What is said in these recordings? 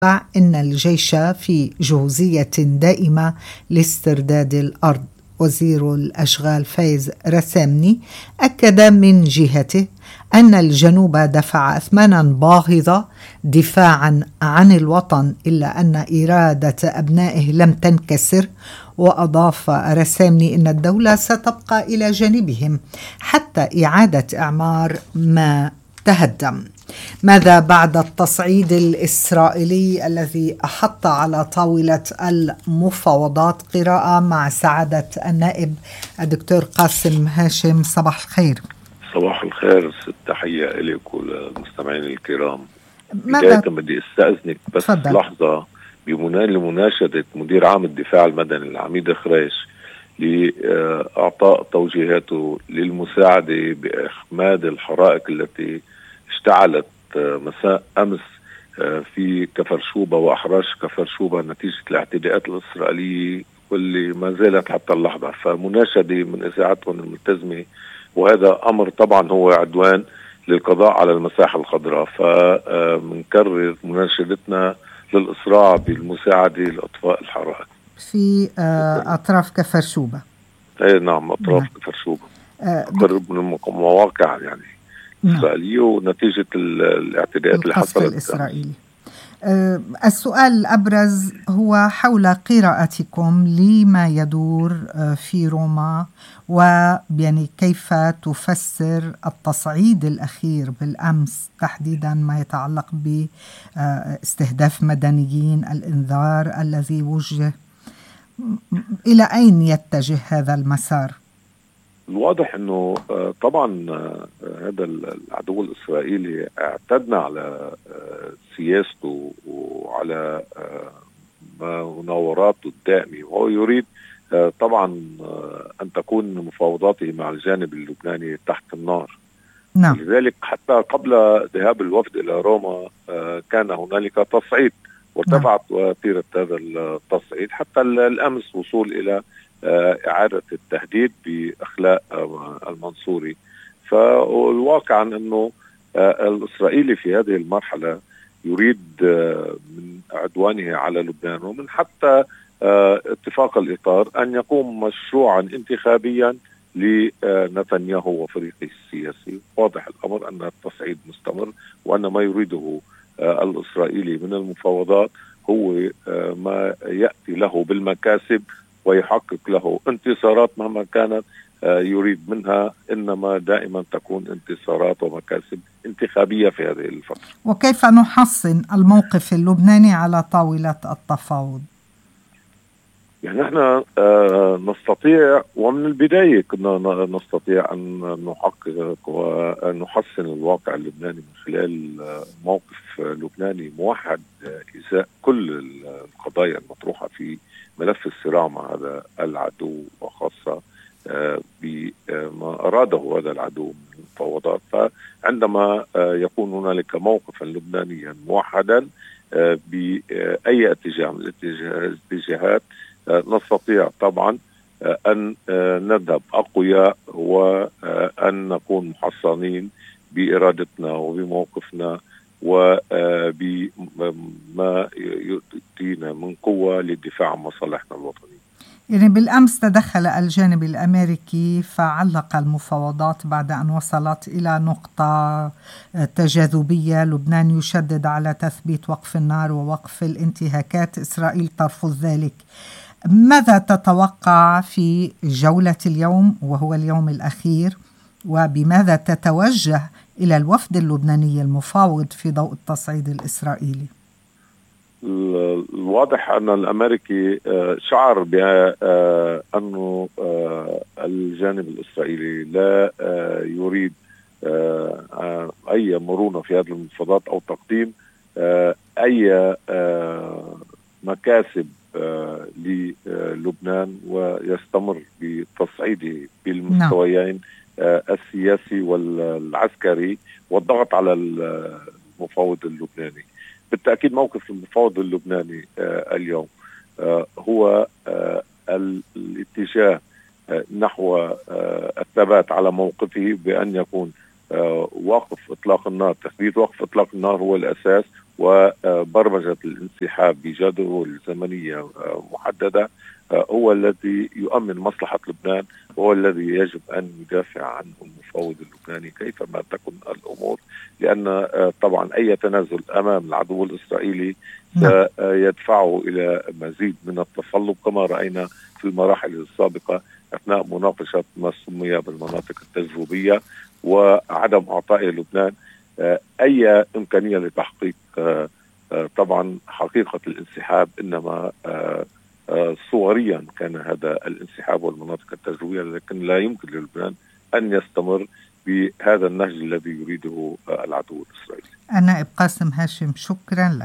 إن الجيش في جهوزية دائمة لاسترداد الأرض. وزير الأشغال فايز رسامني أكد من جهته أن الجنوب دفع أثمانا باهظة دفاعا عن الوطن، إلا أن إرادة أبنائه لم تنكسر. وأضاف رسامني أن الدولة ستبقى إلى جانبهم حتى إعادة إعمار ما تهدم. ماذا بعد التصعيد الإسرائيلي الذي أحط على طاولة المفاوضات؟ قراءة مع سعادة النائب الدكتور قاسم هاشم. صباح الخير. صباح الخير، تحية إليك والمستمعين الكرام. بداية بدي استأذنك بس فضل. لحظة لمناشدة مدير عام الدفاع المدني العميد خريش لإعطاء توجيهاته للمساعدة بإخماد الحرائق التي اشتعلت مساء أمس في كفر شوبة وأحراش كفر شوبة نتيجة الاعتداءات الإسرائيلية واللي ما زالت حتى اللحظة. فمناشدة من إذاعتهم الملتزمة، وهذا أمر طبعا هو عدوان للقضاء على المساحة الخضراء، فمنكرر مناشدتنا للإسراع بالمساعدة لإطفاء الحرائق في أطراف كفر شوبة. أي نعم، أطراف كفر شوبة قرب من المواقع يعني إسرائيلية ونتيجة الاعتداءات اللي حصلت الإسرائيلي. السؤال الأبرز هو حول قراءتكم لما يدور في روما، ويعني كيف تفسر التصعيد الأخير بالأمس تحديدا ما يتعلق باستهداف مدنيين، الإنذار الذي وجه، إلى أين يتجه هذا المسار؟ الواضح أنه طبعا هذا العدو الإسرائيلي اعتدنا على سياسته وعلى مناوراته الدائمة، وهو يريد طبعا أن تكون مفاوضاته مع الجانب اللبناني تحت النار. نعم. لذلك حتى قبل ذهاب الوفد إلى روما كان هنالك تصعيد، وارتفعت وتيرة هذا التصعيد حتى الأمس وصول إلى إعادة التهديد بإخلاء المنصوري. فالواقع أنه الإسرائيلي في هذه المرحلة يريد من عدوانه على لبنان ومن حتى اتفاق الإطار أن يقوم مشروعا انتخابيا لنتنياهو وفريقه السياسي. واضح الأمر أن التصعيد مستمر، وأن ما يريده الإسرائيلي من المفاوضات هو ما يأتي له بالمكاسب ويحقق له انتصارات مهما كانت يريد منها، إنما دائما تكون انتصارات ومكاسب انتخابية في هذه الفترة. وكيف نحصن الموقف اللبناني على طاولة التفاوض؟ يعني نحن نستطيع، ومن البداية كنا نستطيع أن نحقق ونحسن الواقع اللبناني من خلال موقف لبناني موحد إزاء كل القضايا المطروحة في ملف الصراع مع هذا العدو، وخاصة بما أراده هذا العدو من المفاوضات. فعندما يكون هنالك موقفا لبنانيا موحدا بأي اتجاه من الاتجاهات نستطيع طبعا أن نذهب أقوياء وأن نكون محصنين بإرادتنا وبموقفنا وبما يؤتينا من قوة للدفاع عن مصالحنا الوطنية. يعني بالأمس تدخل الجانب الأمريكي فعلق المفاوضات بعد أن وصلت إلى نقطة تجاذبية. لبنان يشدد على تثبيت وقف النار ووقف الانتهاكات، إسرائيل ترفض ذلك. ماذا تتوقع في جولة اليوم وهو اليوم الأخير، وبماذا تتوجه إلى الوفد اللبناني المفاوض في ضوء التصعيد الإسرائيلي؟ الواضح أن الأمريكي شعر بأنه الجانب الإسرائيلي لا يريد أي مرونة في هذه المفاوضات أو تقديم أي مكاسب للبنان، ويستمر بتصعيده بالمستويين السياسي والعسكري والضغط على المفاوض اللبناني. بالتأكيد موقف المفاوض اللبناني اليوم هو الاتجاه نحو الثبات على موقفه بأن يكون وقف إطلاق النار، تثبيت وقف إطلاق النار هو الأساس، وبرمجة الانسحاب بجدول زمنية محددة هو الذي يؤمن مصلحة لبنان، وهو الذي يجب أن يدافع عنه المفوض اللبناني كيفما تكن الأمور، لأن طبعا أي تنازل أمام العدو الإسرائيلي سيدفعه إلى مزيد من التصلب كما رأينا في المراحل السابقة أثناء مناقشة ما سمي بالمناطق التجريبية وعدم إعطاء لبنان أي إمكانية لتحقيق طبعا حقيقة الانسحاب، إنما صوريا كان هذا الانسحاب والمناطق التجريبية، لكن لا يمكن للبنان أن يستمر بهذا النهج الذي يريده العدو الإسرائيلي. النائب قاسم هاشم، شكرا لك.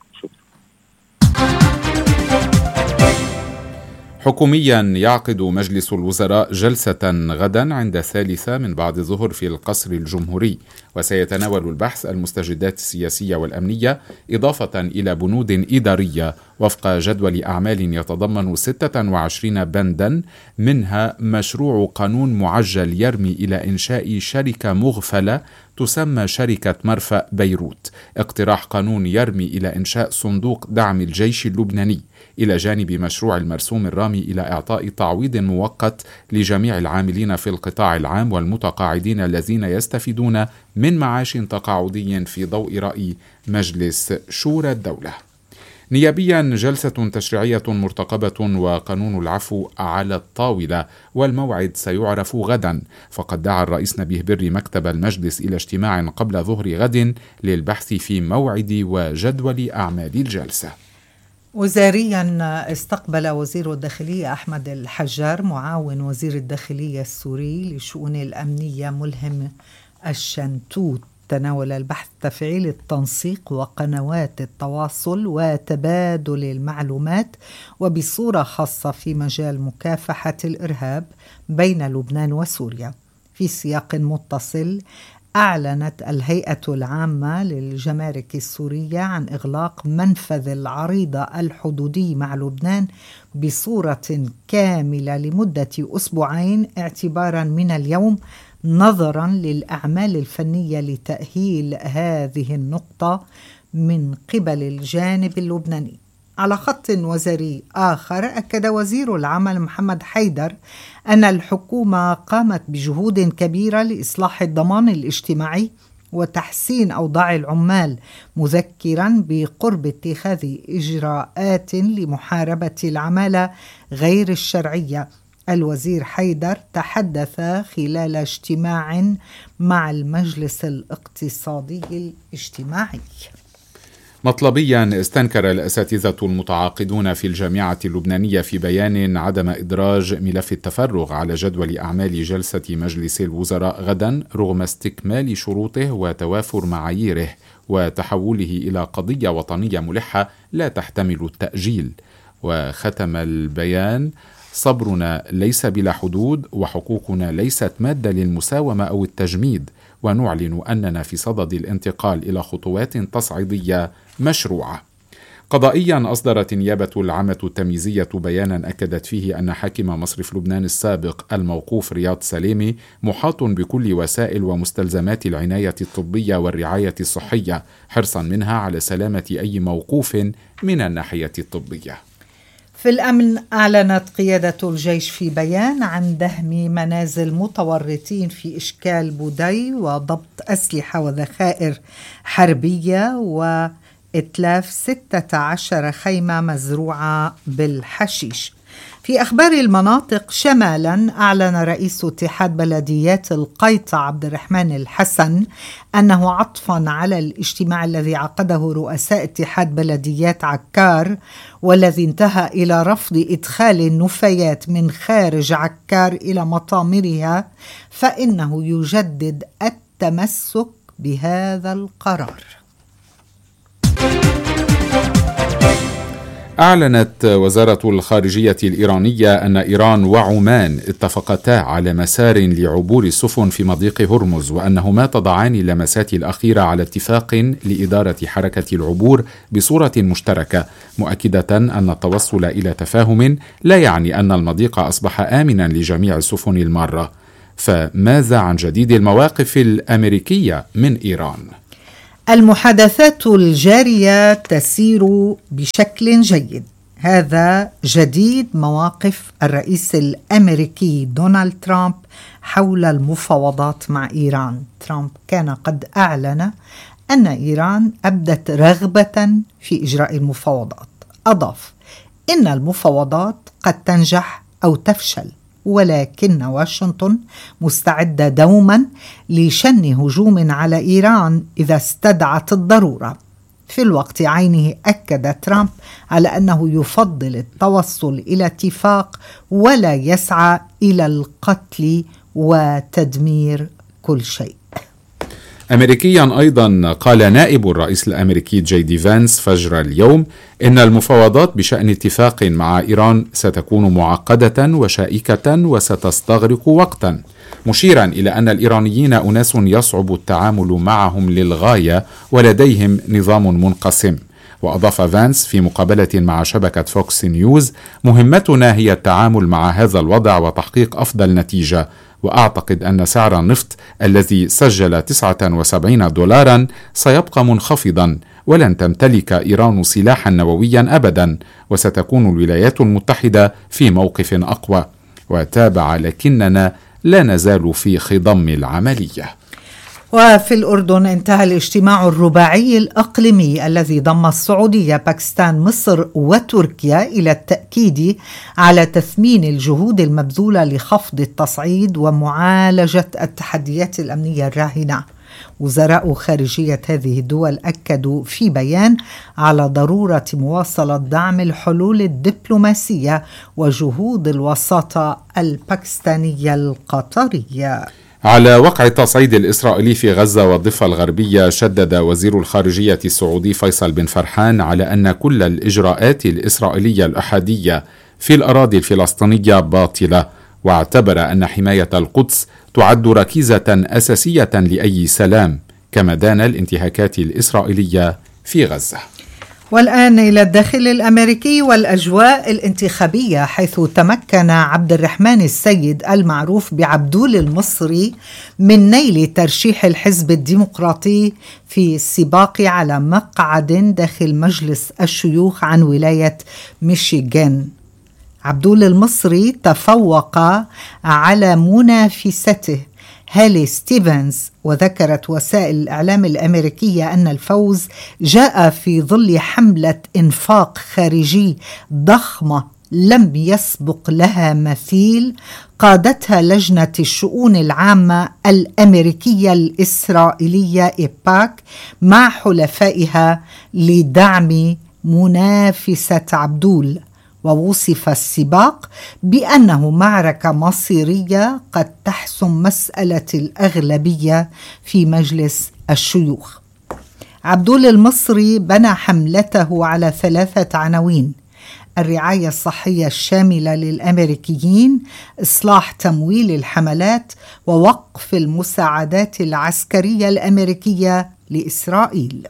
حكوميا يعقد مجلس الوزراء جلسة غدا عند 3 من بعد الظهر في القصر الجمهوري، وسيتناول البحث المستجدات السياسية والأمنية إضافة إلى بنود إدارية وفق جدول أعمال يتضمن 26 بندا، منها مشروع قانون معجل يرمي إلى إنشاء شركة مغفلة تسمى شركة مرفأ بيروت، اقتراح قانون يرمي إلى إنشاء صندوق دعم الجيش اللبناني، إلى جانب مشروع المرسوم الرامي إلى إعطاء تعويض مؤقت لجميع العاملين في القطاع العام والمتقاعدين الذين يستفيدون من معاش تقاعدي في ضوء رأي مجلس شورى الدولة. نيابيا جلسة تشريعية مرتقبة وقانون العفو على الطاولة، والموعد سيعرف غدا، فقد دعا الرئيس نبيه بري مكتب المجلس إلى اجتماع قبل ظهر غد للبحث في موعد وجدول أعمال الجلسة. وزاريا استقبل وزير الداخلية أحمد الحجار معاون وزير الداخلية السوري لشؤون الأمنية ملهم الشنتوت. تناول البحث تفعيل التنسيق وقنوات التواصل وتبادل المعلومات، وبصورة خاصة في مجال مكافحة الإرهاب بين لبنان وسوريا. في سياق متصل، أعلنت الهيئة العامة للجمارك السورية عن إغلاق منفذ العريضة الحدودي مع لبنان بصورة كاملة لمدة أسبوعين اعتبارا من اليوم، نظرا للأعمال الفنية لتأهيل هذه النقطة من قبل الجانب اللبناني. على خط وزاري آخر، أكد وزير العمل محمد حيدر أن الحكومة قامت بجهود كبيرة لإصلاح الضمان الاجتماعي وتحسين أوضاع العمال، مذكرا بقرب اتخاذ إجراءات لمحاربة العمالة غير الشرعية. الوزير حيدر تحدث خلال اجتماع مع المجلس الاقتصادي الاجتماعي. مطلبيا استنكر الأساتذة المتعاقدون في الجامعة اللبنانية في بيان عدم إدراج ملف التفرغ على جدول أعمال جلسة مجلس الوزراء غدا رغم استكمال شروطه وتوافر معاييره وتحوله إلى قضية وطنية ملحة لا تحتمل التأجيل. وختم البيان: صبرنا ليس بلا حدود، وحقوقنا ليست مادة للمساومة أو التجميد، ونعلن أننا في صدد الانتقال إلى خطوات تصعيدية مشروعة. قضائيا أصدرت النيابة العامة التمييزية بيانا أكدت فيه أن حاكم مصرف لبنان السابق الموقوف رياض سليمي محاط بكل وسائل ومستلزمات العناية الطبية والرعاية الصحية، حرصا منها على سلامة أي موقوف من الناحية الطبية. في الأمن، أعلنت قيادة الجيش في بيان عن دهم منازل متورطين في إشكال بودي وضبط أسلحة وذخائر حربية وإتلاف 16 خيمة مزروعة بالحشيش. في أخبار المناطق شمالا، أعلن رئيس اتحاد بلديات القيطة عبد الرحمن الحسن أنه عطفا على الاجتماع الذي عقده رؤساء اتحاد بلديات عكار والذي انتهى إلى رفض إدخال النفايات من خارج عكار إلى مطامرها، فإنه يجدد التمسك بهذا القرار. أعلنت وزارة الخارجية الإيرانية أن إيران وعمان اتفقتا على مسار لعبور السفن في مضيق هرمز، وأنهما تضعان اللمسات الأخيرة على اتفاق لإدارة حركة العبور بصورة مشتركة، مؤكدة أن التوصل إلى تفاهم لا يعني أن المضيق أصبح آمنا لجميع السفن المارة. فماذا عن جديد المواقف الأمريكية من إيران؟ المحادثات الجارية تسير بشكل جيد. هذا جديد مواقف الرئيس الأمريكي دونالد ترامب حول المفاوضات مع إيران. ترامب كان قد أعلن أن إيران أبدت رغبة في إجراء المفاوضات. أضاف إن المفاوضات قد تنجح أو تفشل، ولكن واشنطن مستعدة دوما لشن هجوم على إيران إذا استدعت الضرورة. في الوقت عينه أكد ترامب على أنه يفضل التوصل إلى اتفاق ولا يسعى إلى القتل وتدمير كل شيء. أمريكيا أيضا قال نائب الرئيس الأمريكي جي دي فانس فجر اليوم إن المفاوضات بشأن اتفاق مع إيران ستكون معقدة وشائكة وستستغرق وقتا، مشيرا إلى أن الإيرانيين أناس يصعب التعامل معهم للغاية ولديهم نظام منقسم. وأضاف فانس في مقابلة مع شبكة فوكس نيوز: مهمتنا هي التعامل مع هذا الوضع وتحقيق أفضل نتيجة، وأعتقد أن سعر النفط الذي سجل $79 سيبقى منخفضا، ولن تمتلك إيران سلاحا نوويا أبدا، وستكون الولايات المتحدة في موقف أقوى. وتابع: لكننا لا نزال في خضم العملية. وفي الأردن انتهى الاجتماع الرباعي الإقليمي الذي ضم السعودية، باكستان، مصر وتركيا إلى التأكيد على تثمين الجهود المبذولة لخفض التصعيد ومعالجة التحديات الأمنية الراهنة. وزراء خارجية هذه الدول أكدوا في بيان على ضرورة مواصلة دعم الحلول الدبلوماسية وجهود الوساطة الباكستانية القطرية. على وقع التصعيد الإسرائيلي في غزة والضفة الغربية، شدد وزير الخارجية السعودي فيصل بن فرحان على أن كل الإجراءات الإسرائيلية الأحادية في الأراضي الفلسطينية باطلة، واعتبر أن حماية القدس تعد ركيزة أساسية لأي سلام، كما دان الانتهاكات الإسرائيلية في غزة. والآن إلى الداخل الأمريكي والأجواء الانتخابية، حيث تمكن عبد الرحمن السيد المعروف بعبدول المصري من نيل ترشيح الحزب الديمقراطي في السباق على مقعد داخل مجلس الشيوخ عن ولاية ميشيغان. عبدول المصري تفوق على منافسته هالي ستيفنز، وذكرت وسائل الإعلام الأمريكية أن الفوز جاء في ظل حملة إنفاق خارجي ضخمة لم يسبق لها مثيل قادتها لجنة الشؤون العامة الأمريكية الإسرائيلية إيباك مع حلفائها لدعم منافسة عبدول. ووصف السباق بأنه معركة مصيرية قد تحسم مسألة الأغلبية في مجلس الشيوخ. عبدول المصري بنى حملته على 3 عناوين: الرعاية الصحية الشاملة للأمريكيين، إصلاح تمويل الحملات، ووقف المساعدات العسكرية الأمريكية لإسرائيل.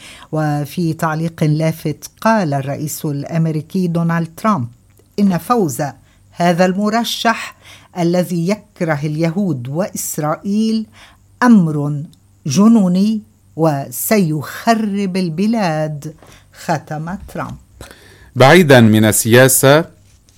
وفي تعليق لافت قال الرئيس الأمريكي دونالد ترامب إن فوز هذا المرشح الذي يكره اليهود وإسرائيل أمر جنوني وسيخرب البلاد، ختم ترامب. بعيدا من السياسة،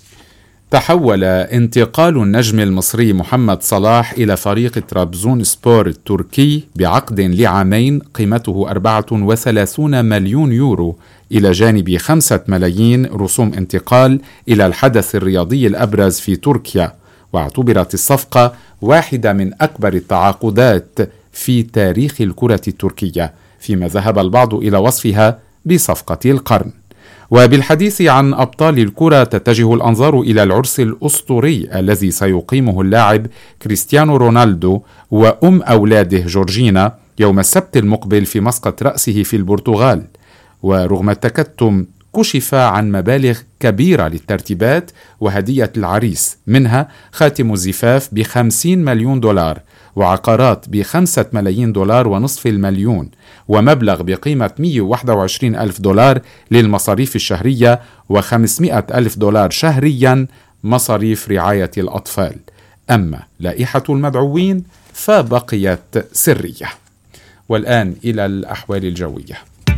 تحول انتقال النجم المصري محمد صلاح إلى فريق طرابزون سبور التركي بعقد لعامين قيمته 34 مليون يورو، إلى جانب 5 ملايين رسوم انتقال إلى الحدث الرياضي الأبرز في تركيا. واعتبرت الصفقة واحدة من أكبر التعاقدات في تاريخ الكرة التركية، فيما ذهب البعض إلى وصفها بصفقة القرن. وبالحديث عن أبطال الكرة، تتجه الأنظار إلى العرس الأسطوري الذي سيقيمه اللاعب كريستيانو رونالدو وأم أولاده جورجينا يوم السبت المقبل في مسقط رأسه في البرتغال. ورغم التكتم، كشف عن مبالغ كبيرة للترتيبات وهدية العريس، منها خاتم الزفاف ب$50 مليون، وعقارات ب$5 ملايين ونصف المليون، ومبلغ بقيمة $121,000 للمصاريف الشهرية و$500,000 شهريا مصاريف رعاية الأطفال. أما لائحة المدعوين فبقيت سرية. والآن إلى الأحوال الجوية.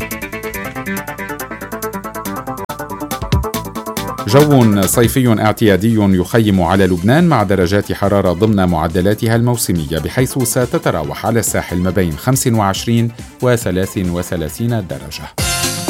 جو صيفي اعتيادي يخيم على لبنان مع درجات حرارة ضمن معدلاتها الموسمية، بحيث ستتراوح على الساحل ما بين 25 و 33 درجة.